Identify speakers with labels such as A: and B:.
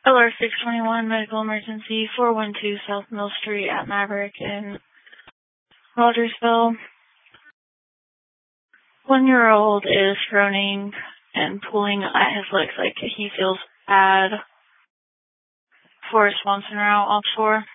A: LR 621 medical emergency 412 South Mill Street at Maverick in Rogersville. 1-year-old is groaning and pulling at his legs like he feels bad for a Swanson route offshore.